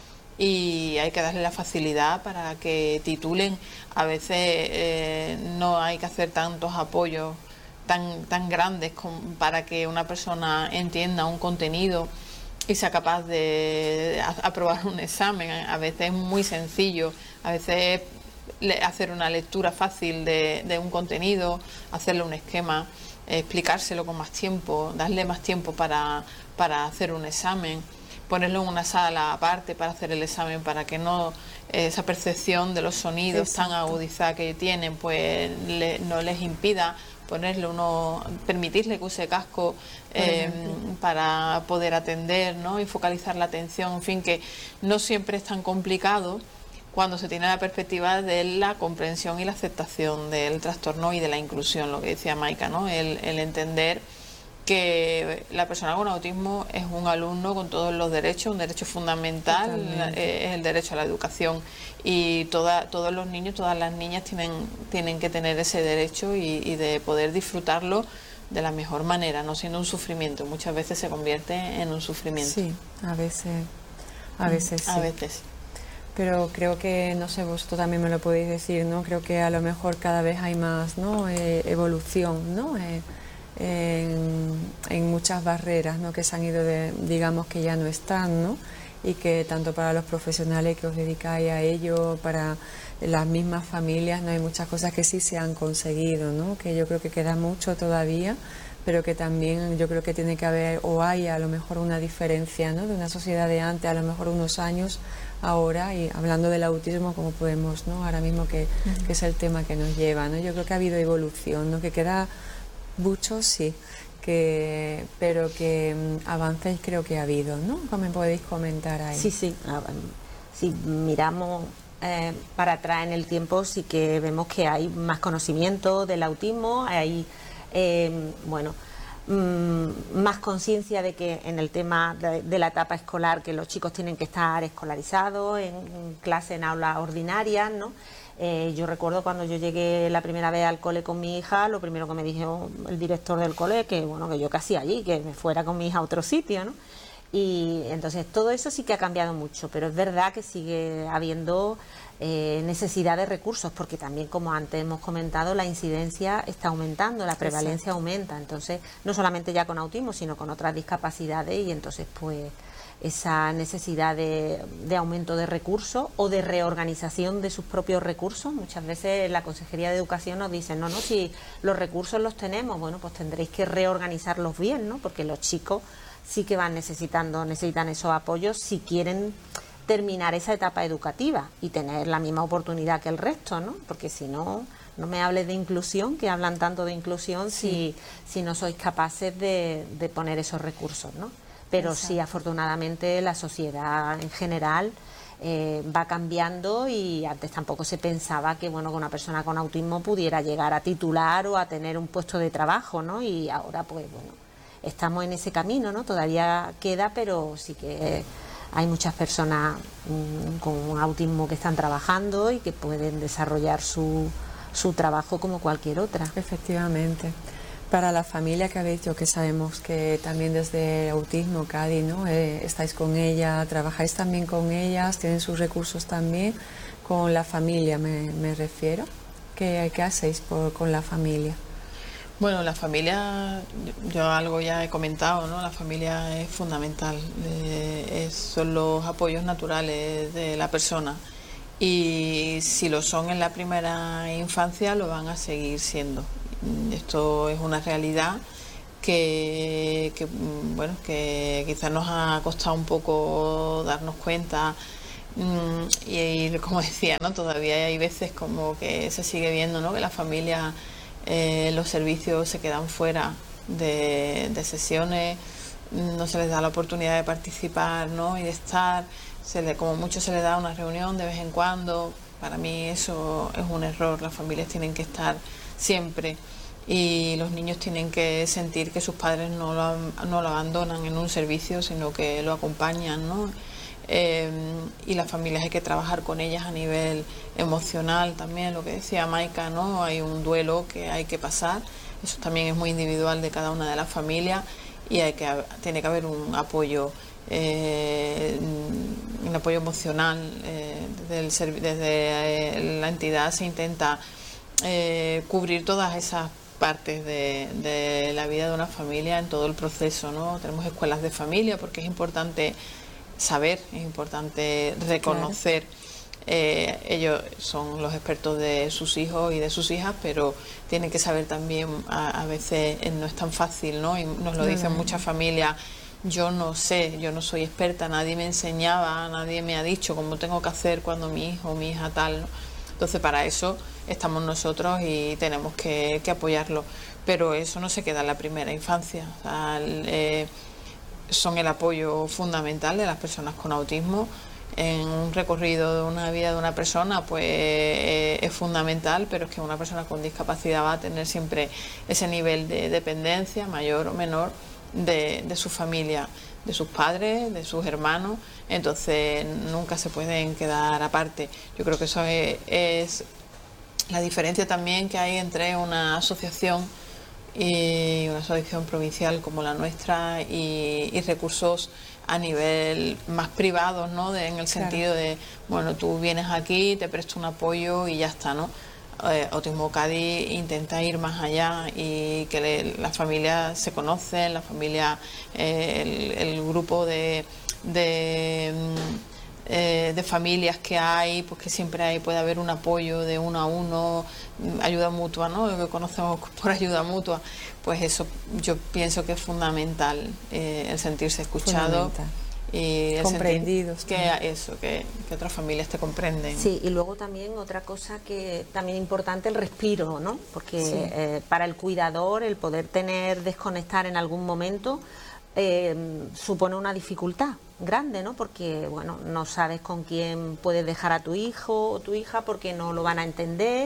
y hay que darle la facilidad para que titulen. A veces eh, no hay que hacer tantos apoyos tan tan grandes con, para que una persona entienda un contenido y sea capaz de aprobar un examen. A veces es muy sencillo, a veces hacer una lectura fácil de, de un contenido, hacerle un esquema, eh, explicárselo con más tiempo, darle más tiempo para, para hacer un examen, ponerlo en una sala aparte para hacer el examen, para que no eh, esa percepción de los sonidos Exacto. tan agudizada que tienen, pues le, no les impida ponerle uno, permitirle que use casco eh, para poder atender, ¿no? Y focalizar la atención, en fin, que no siempre es tan complicado cuando se tiene la perspectiva de la comprensión y la aceptación del trastorno y de la inclusión, lo que decía Maika, ¿no? El, el entender que la persona con autismo es un alumno con todos los derechos, un derecho fundamental, eh, es el derecho a la educación, y toda, todos los niños, todas las niñas tienen, tienen que tener ese derecho y, y de poder disfrutarlo de la mejor manera, no siendo un sufrimiento. Muchas veces se convierte en un sufrimiento. Sí, a veces, a veces sí. A veces. Pero creo que, no sé, vosotros también me lo podéis decir, ¿no? Creo que a lo mejor cada vez hay más, ¿no? Eh, evolución, ¿no? Eh, en, en muchas barreras, ¿no? Que se han ido, de, digamos que ya no están, ¿no? Y que tanto para los profesionales que os dedicáis a ello, para las mismas familias, no hay muchas cosas que sí se han conseguido, ¿no? Que yo creo que queda mucho todavía pero que también yo creo que tiene que haber o hay a lo mejor una diferencia, ¿no?, de una sociedad de antes, a lo mejor unos años ahora, y hablando del autismo como podemos, ¿no?, ahora mismo que, uh-huh. que es el tema que nos lleva, ¿no? Yo creo que ha habido evolución, ¿no?, que queda mucho, sí, que pero que um, avances creo que ha habido, ¿no? ¿Cómo me podéis comentar ahí? Sí, sí, si miramos eh, para atrás en el tiempo, sí que vemos que hay más conocimiento del autismo, hay Eh, bueno, mmm, más conciencia de que en el tema de, de la etapa escolar, que los chicos tienen que estar escolarizados en, en clase, en aulas ordinarias, ¿no? Eh, yo recuerdo cuando yo llegué la primera vez al cole con mi hija, lo primero que me dijo el director del cole, que bueno, que yo qué hacía allí, que me fuera con mi hija a otro sitio, ¿no? Y entonces todo eso sí que ha cambiado mucho, pero es verdad que sigue habiendo eh, necesidad de recursos, porque también, como antes hemos comentado, la incidencia está aumentando, la prevalencia Exacto. aumenta, entonces no solamente ya con autismo, sino con otras discapacidades, y entonces pues esa necesidad de, de aumento de recursos o de reorganización de sus propios recursos. Muchas veces la Consejería de Educación nos dice, no, no, si los recursos los tenemos, bueno, pues tendréis que reorganizarlos bien, ¿no? Porque los chicos sí que van necesitando, necesitan esos apoyos si quieren terminar esa etapa educativa y tener la misma oportunidad que el resto, ¿no? Porque si no, no me hables de inclusión, que hablan tanto de inclusión, sí. si, si no sois capaces de, de poner esos recursos, ¿no? Pero Exacto. sí, afortunadamente, la sociedad en general eh, va cambiando, y antes tampoco se pensaba que, bueno, que una persona con autismo pudiera llegar a titular o a tener un puesto de trabajo, ¿no? Y ahora, pues, bueno, estamos en ese camino, ¿no? Todavía queda, pero sí que hay muchas personas mmm, con autismo que están trabajando y que pueden desarrollar su, su trabajo como cualquier otra. Efectivamente. Para la familia que habéis dicho, que sabemos que también desde Autismo Cádiz, ¿no?, eh, estáis con ella, trabajáis también con ellas, tienen sus recursos también, con la familia me, me refiero. ¿Qué, qué hacéis por, con la familia? Bueno, la familia, yo algo ya he comentado, ¿no? La familia es fundamental, eh, es, son los apoyos naturales de la persona, y si lo son en la primera infancia, lo van a seguir siendo. Esto es una realidad que, que bueno, que quizás nos ha costado un poco darnos cuenta. Y, y como decía, ¿no?, todavía hay veces como que se sigue viendo, ¿no?, que la familia, eh, los servicios se quedan fuera de, de sesiones, no se les da la oportunidad de participar, ¿no?, y de estar, se le, como mucho se les da una reunión de vez en cuando. Para mí eso es un error, las familias tienen que estar siempre, y los niños tienen que sentir que sus padres no lo, no lo abandonan en un servicio, sino que lo acompañan, ¿no? Eh, y las familias hay que trabajar con ellas a nivel emocional también, lo que decía Maika, ¿no? Hay un duelo que hay que pasar, eso también es muy individual de cada una de las familias, y hay que tiene que haber un apoyo, eh, un apoyo emocional, eh, desde, el, desde eh, la entidad se intenta eh, cubrir todas esas partes de, de la vida de una familia en todo el proceso, ¿no? Tenemos escuelas de familia porque es importante saber, es importante reconocer. Claro. Eh, ellos son los expertos de sus hijos y de sus hijas, pero tienen que saber también, a, a veces no es tan fácil, ¿no? Y nos lo dicen muchas familias, yo no sé, yo no soy experta, nadie me enseñaba, nadie me ha dicho cómo tengo que hacer cuando mi hijo o mi hija tal, ¿no? Entonces para eso estamos nosotros y tenemos que, que apoyarlo, pero eso no se queda en la primera infancia. O sea, el, eh, son el apoyo fundamental de las personas con autismo. En un recorrido de una vida de una persona, pues eh, es fundamental, pero es que una persona con discapacidad va a tener siempre ese nivel de dependencia, mayor o menor, de, de su familia, de sus padres, de sus hermanos, entonces nunca se pueden quedar aparte. Yo creo que eso es, es la diferencia también que hay entre una asociación y una asociación provincial como la nuestra y, y recursos a nivel más privado, ¿no? De, en el sentido claro. de, bueno, tú vienes aquí, te presto un apoyo y ya está, ¿no? Eh, Autismo Cádiz intenta ir más allá y que le, las familias se conocen, la familia, eh, el, el grupo de, de, eh, de familias que hay, pues que siempre hay, puede haber un apoyo de uno a uno, ayuda mutua, ¿no? Lo que conocemos por ayuda mutua, pues eso yo pienso que es fundamental, eh, el sentirse escuchado. Y comprendidos, que eso, que, que otras familias te comprenden. Sí, y luego también otra cosa que también importante, el respiro, ¿no? Porque sí. eh, para el cuidador el poder tener, desconectar en algún momento eh, supone una dificultad grande, ¿no? Porque, bueno, no sabes con quién puedes dejar a tu hijo o tu hija porque no lo van a entender,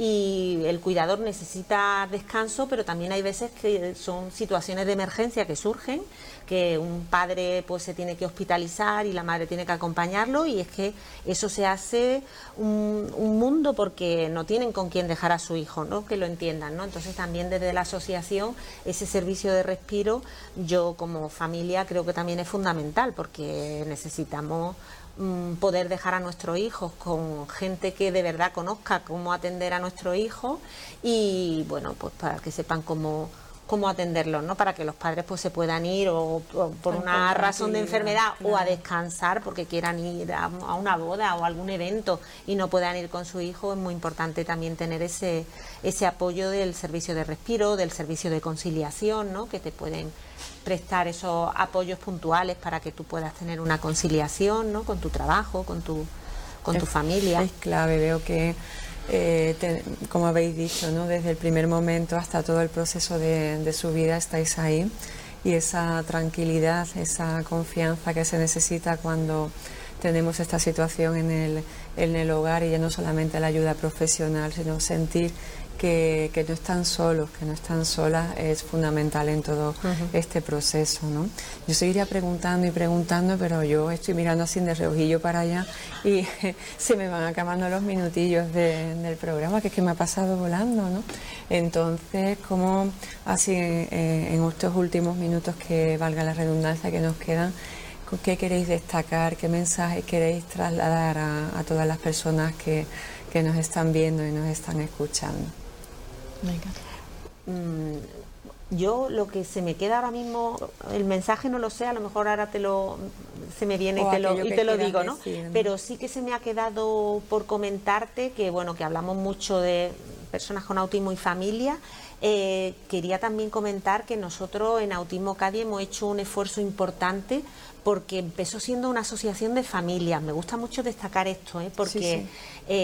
y el cuidador necesita descanso, pero también hay veces que son situaciones de emergencia que surgen, que un padre pues se tiene que hospitalizar y la madre tiene que acompañarlo, y es que eso se hace un, un mundo porque no tienen con quién dejar a su hijo, ¿no? Que lo entiendan, ¿no? Entonces también desde la asociación ese servicio de respiro, yo como familia creo que también es fundamental, porque necesitamos mm, poder dejar a nuestros hijos con gente que de verdad conozca cómo atender a nuestros hijos, y bueno, pues para que sepan cómo cómo atenderlos, ¿no? Para que los padres pues se puedan ir o, o por una razón de enfermedad, claro, o a descansar porque quieran ir a, a una boda o algún evento y no puedan ir con su hijo. Es muy importante también tener ese ese apoyo del servicio de respiro, del servicio de conciliación, ¿no? Que te pueden prestar esos apoyos puntuales para que tú puedas tener una conciliación, ¿no? Con tu trabajo, con tu con es, tu familia. Es clave, veo que Eh, te, como habéis dicho, ¿no? Desde el primer momento hasta todo el proceso de, de su vida estáis ahí, y esa tranquilidad, esa confianza que se necesita cuando tenemos esta situación en el, en el hogar, y ya no solamente la ayuda profesional, sino sentir que, que no están solos, que no están solas, es fundamental en todo uh-huh. este proceso, ¿no? Yo seguiría preguntando y preguntando, pero yo estoy mirando así de reojillo para allá y se me van acabando los minutillos de, del programa, que es que me ha pasado volando, ¿no? Entonces, ¿cómo así eh, en estos últimos minutos, que valga la redundancia, que nos quedan, qué queréis destacar, qué mensaje queréis trasladar a, a todas las personas que, que nos están viendo y nos están escuchando? Mm, yo lo que se me queda ahora mismo, el mensaje no lo sé, a lo mejor ahora te lo se me viene y te lo, y te lo digo, ¿no? Decir, ¿no? Pero sí que se me ha quedado por comentarte que, bueno, que hablamos mucho de personas con autismo y familia. Eh, quería también comentar que nosotros en Autismo Cádiz hemos hecho un esfuerzo importante, porque empezó siendo una asociación de familias. Me gusta mucho destacar esto, ¿eh? Porque sí, sí. Eh,